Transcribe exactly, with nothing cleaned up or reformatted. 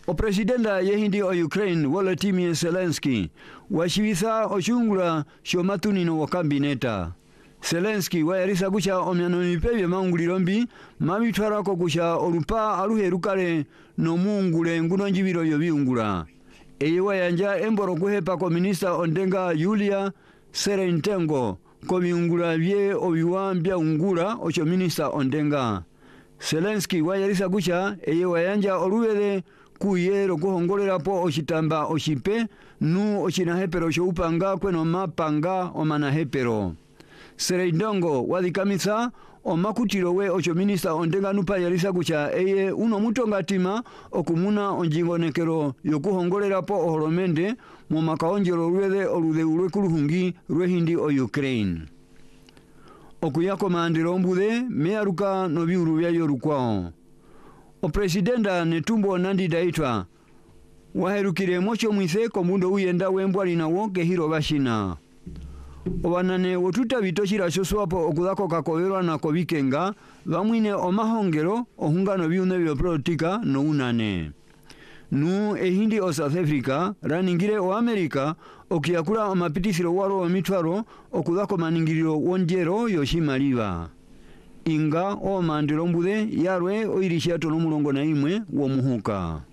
O presidenta yehindi o Ukraine Volodymyr Zelensky washibisa ochungula shomatunino wa kabineta. Zelensky wayarisa kucha omyanoni pebye mangulirombi mabitwara ko kucha olupa aluherukale no mungule nguno njibiro yo biungula. Eye wayanja emboro kuhepa ko minister ondenga Yulia Serentengo ko biungula bye obiwambya ungula ocho minister ondenga. Zelensky wayarisa kucha eye wayanja olubele kuyero kuhongolera po ochitamba ochipe nu ochinahepero choupanga kweno mapanga omanahepero. Sereindongo wadikamisa omakutiro we ocho minister ondenga nupa yarisa kucha eye uno mutongatima okumuna onjingonekero yokuhongolera po ohoromende mu makaonjero rwele olude ulwe kuluhungi rwehindi o Ukraine. Okuyako mandiro mbude mearuka no biuru bya yorukwao. O presidenta Netumbo Nandi-Ndaitwah waherukire mocho mwise komundo uyenda wembwali nawo kehiro bashina. Obanane wotuta bitoshira shoswapo okudako kakoberwa na kobikenga bamwine omahongero ohungano byune byo politika no unane. Nu ehindi o South Africa raningire o America okiyakula omapitisiro waro omitwaro okudako maningiriro wonjero yoshimaliba. Inga o mandiro mbude yarwe oirishato no mulongo na imwe wo muhuka.